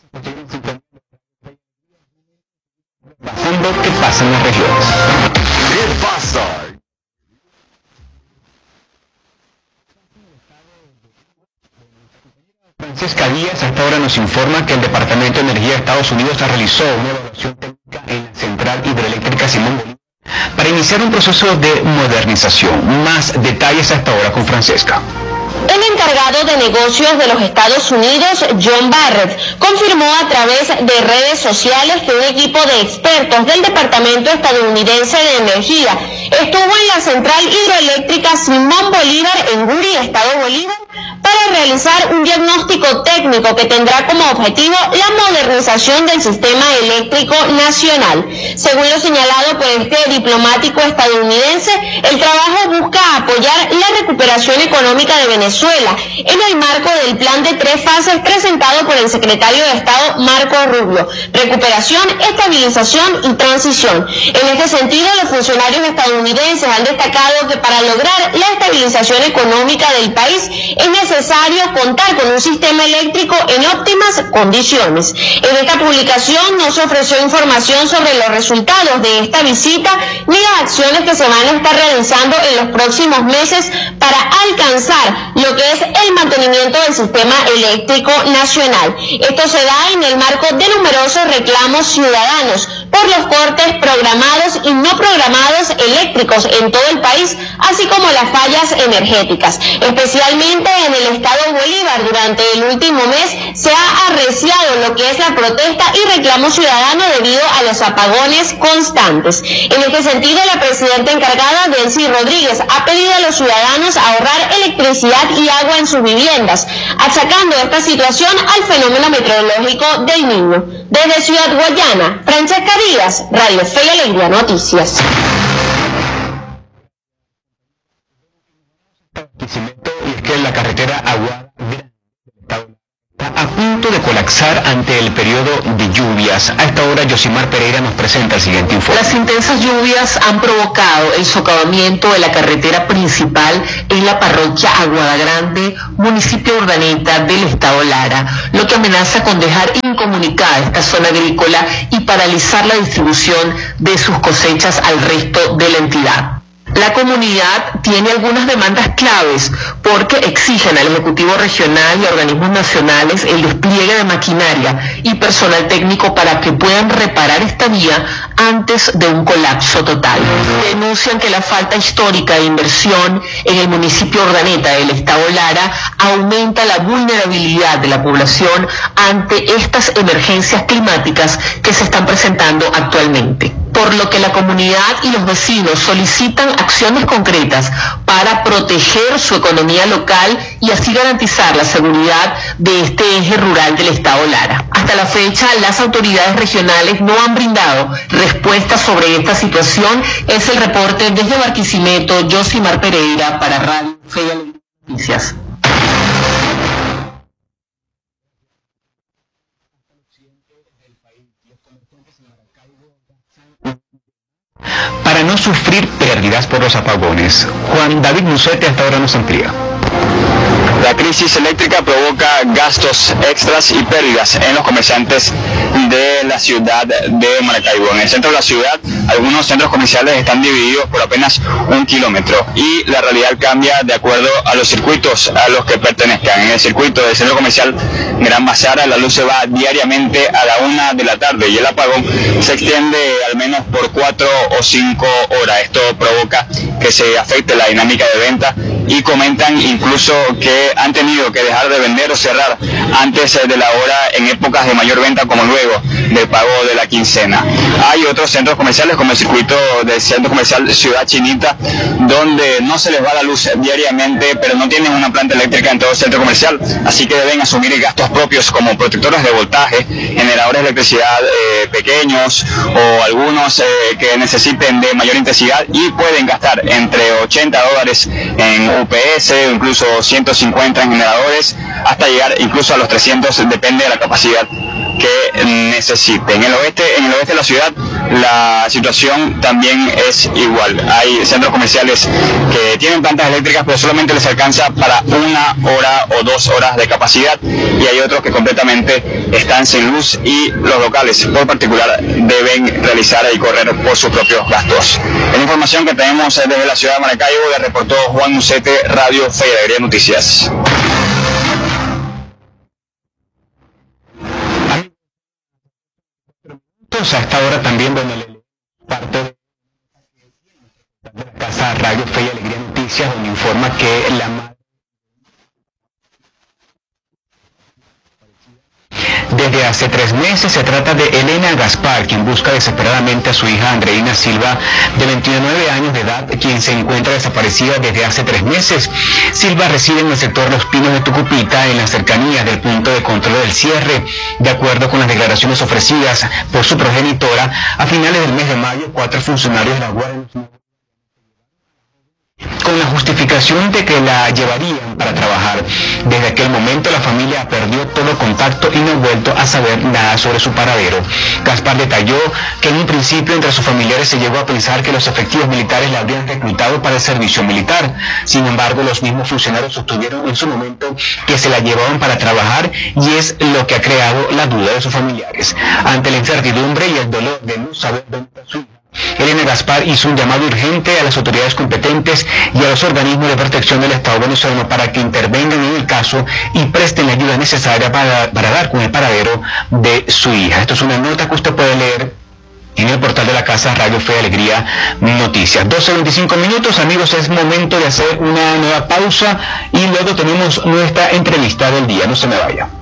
Pasando qué pasa en las regiones. ¿Qué pasa? Francesca Díaz hasta ahora nos informa que el Departamento de Energía de Estados Unidos realizó una evaluación técnica en la central hidroeléctrica Simón Bolívar para iniciar un proceso de modernización. Más detalles hasta ahora con Francesca. El encargado de negocios de los Estados Unidos, John Barrett, confirmó a través de redes sociales que un equipo de expertos del Departamento Estadounidense de Energía estuvo en la central hidroeléctrica Simón Bolívar en Guri, Estado Bolívar, para realizar un diagnóstico técnico que tendrá como objetivo la modernización del sistema eléctrico nacional. Según lo señalado por este diplomático estadounidense, el trabajo busca apoyar la recuperación económica de Venezuela en el marco del plan de 3 fases presentado por el secretario de Estado Marco Rubio: recuperación, estabilización y transición. En este sentido, los funcionarios estadounidenses han destacado que para lograr la estabilización económica del país es necesario contar con un sistema eléctrico en óptimas condiciones. En esta publicación no se ofreció información sobre los resultados de esta visita ni las acciones que se van a estar realizando en los próximos meses para alcanzar lo que es el mantenimiento del sistema eléctrico nacional. Esto se da en el marco de numerosos reclamos ciudadanos por los cortes programados y no programados eléctricos en todo el país, así como las fallas energéticas. Especialmente en el estado Bolívar, durante el último mes se ha arreciado lo que es la protesta y reclamo ciudadano debido a los apagones constantes. En este sentido, la presidenta encargada, Delcy Rodríguez, ha pedido a los ciudadanos ahorrar electricidad y agua en sus viviendas, achacando esta situación al fenómeno meteorológico del Niño. Desde Ciudad Guayana, Francesca Díaz, Radio Fe y Alegría Noticias. Y es que la carretera Aguada está a punto de colapsar ante el periodo de lluvias. A esta hora, Yosimar Pereira nos presenta el siguiente informe. Las intensas lluvias han provocado el socavamiento de la carretera principal en la parroquia Aguada Grande, municipio de Urdaneta del estado Lara, lo que amenaza con dejar incomunicada esta zona agrícola y paralizar la distribución de sus cosechas al resto de la entidad. La comunidad tiene algunas demandas claves porque exigen al Ejecutivo Regional y a organismos nacionales el despliegue de maquinaria y personal técnico para que puedan reparar esta vía antes de un colapso total. Denuncian que la falta histórica de inversión en el municipio de Urdaneta del estado Lara aumenta la vulnerabilidad de la población ante estas emergencias climáticas que se están presentando actualmente, por lo que la comunidad y los vecinos solicitan acciones concretas para proteger su economía local y así garantizar la seguridad de este eje rural del estado Lara. Hasta la fecha, las autoridades regionales no han brindado respuestas sobre esta situación. Es el reporte desde Barquisimeto, Yosimar Pereira para Radio Fe y Alegría Noticias. Para no sufrir pérdidas por los apagones, Juan David Musete hasta ahora nos amplía. La crisis eléctrica provoca gastos extras y pérdidas en los comerciantes de la ciudad de Maracaibo. En el centro de la ciudad, algunos centros comerciales están divididos por apenas 1 kilómetro y la realidad cambia de acuerdo a los circuitos a los que pertenezcan. En el circuito del centro comercial Gran Bazar, la luz se va diariamente a la 1 de la tarde y el apagón se extiende al menos por 4 o 5 horas. Esto provoca que se afecte la dinámica de venta y comentan incluso que han tenido que dejar de vender o cerrar antes de la hora en épocas de mayor venta como luego del pago de la quincena. Hay otros centros comerciales como el circuito del centro comercial Ciudad Chinita donde no se les va la luz diariamente, pero no tienen una planta eléctrica en todo el centro comercial, así que deben asumir gastos propios como protectores de voltaje, generadores de electricidad pequeños o algunos que necesiten de mayor intensidad y pueden gastar entre $80 en UPS o incluso 150 en generadores hasta llegar incluso a los 300, depende de la capacidad que necesite. En el oeste de la ciudad la situación también es igual. Hay centros comerciales que tienen plantas eléctricas pero solamente les alcanza para 1 hora o 2 horas de capacidad y hay otros que completamente están sin luz y los locales por particular deben realizar y correr por sus propios gastos. Es la información que tenemos desde la ciudad de Maracaibo, le reportó Juan Musete, Radio Fe y Alegría Noticias. A esta hora también, donde le parte de la casa Radio Fe y Alegría Noticias, donde informa que la madre desde hace 3 meses. Se trata de Elena Gaspar, quien busca desesperadamente a su hija Andreina Silva, de 29 años de edad, quien se encuentra desaparecida desde hace 3 meses. Silva reside en el sector Los Pinos de Tucupita, en las cercanías del punto de control del cierre. De acuerdo con las declaraciones ofrecidas por su progenitora, a finales del mes de mayo, 4 funcionarios de la Guardia Nacional, con la justificación de que la llevarían para trabajar. Desde aquel momento la familia perdió todo contacto y no ha vuelto a saber nada sobre su paradero. Gaspar detalló que en un principio entre sus familiares se llegó a pensar que los efectivos militares la habrían reclutado para el servicio militar. Sin embargo, los mismos funcionarios sostuvieron en su momento que se la llevaban para trabajar, y es lo que ha creado la duda de sus familiares. Ante la incertidumbre y el dolor de no saber dónde está su hija, Elena Gaspar hizo un llamado urgente a las autoridades competentes y a los organismos de protección del Estado venezolano para que intervengan en el caso y presten la ayuda necesaria para dar con el paradero de su hija. Esto es una nota que usted puede leer en el portal de la casa Radio Fe y Alegría Noticias. 12:25 minutos, amigos, es momento de hacer una nueva pausa y luego tenemos nuestra entrevista del día. No se me vaya.